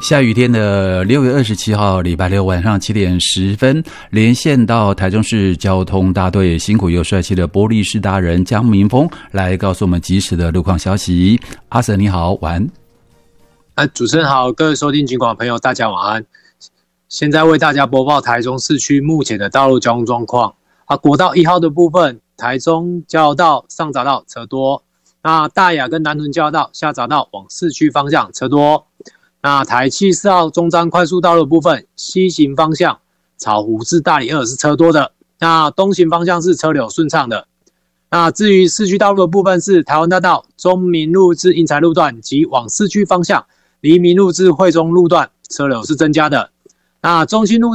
下雨天的6月27号礼拜六晚上7点10分，连线到台中市交通大队辛苦又帅气的玻璃市达人江明峰来告诉我们及时的路况消息。阿 Sir 你好，晚安。 主持人好，各位收听警广的朋友大家晚安。现在为大家播报台中市区目前的道路交通状况。国道1号的部分，台中交流道上匝道车多，那大雅跟南屯交流道下匝道往市区方向车多。那台74号中彰快速道路的部分，西行方向草湖至大里2是车多的，那东行方向是车流顺畅的。那至于市区道路的部分是台湾大道中民路至英才路段及往市区方向黎明路至惠中路段车流是增加的。那中清路